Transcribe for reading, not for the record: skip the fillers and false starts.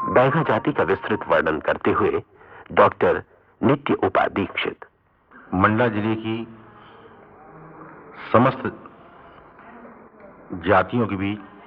बैगा जाति का विस्तृत वर्णन करते हुए डॉक्टर नित्य उपादीक्षित। मंडला जिले की समस्त जातियों के बीच